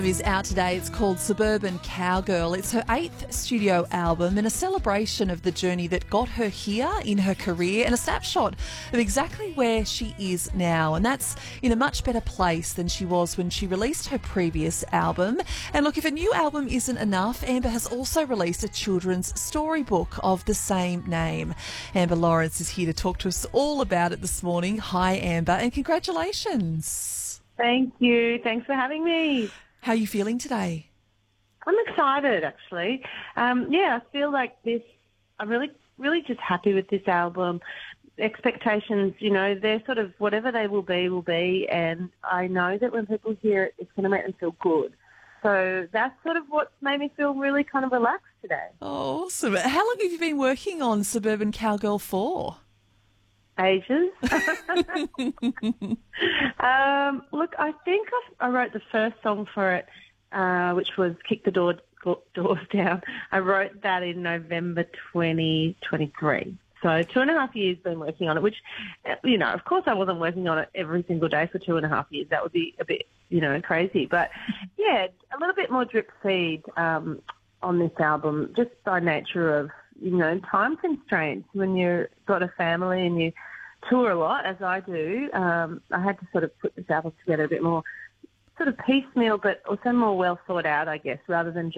Is out today. It's called Suburban Cowgirl. It's her 8th studio album and a celebration of the journey that got her here in her career and a snapshot of exactly where she is now. And that's in a much better place than she was when she released her previous album. And look, if a new album isn't enough, Amber has also released a children's storybook of the same name. Amber Lawrence is here to talk to us all about it this morning. Hi, Amber, and congratulations. Thank you. Thanks for having me. How are you feeling today? I'm excited, actually. I feel like this. I'm really just happy with this album. Expectations, they're sort of whatever they will be, and I know that when people hear it, it's going to make them feel good. So that's sort of what made me feel really kind of relaxed today. Oh, awesome. How long have you been working on Suburban Cowgirl for? Ages. Look, I think I wrote the first song for it, which was Kick the Doors Down. I wrote that in November 2023. So 2.5 years been working on it, which, of course I wasn't working on it every single day for 2.5 years. That would be a bit, crazy. But, yeah, a little bit more drip feed on this album, just by nature of, time constraints. When you've got a family and you tour a lot, as I do, I had to sort of put this album together a bit more sort of piecemeal, but also more well thought out, I guess, rather than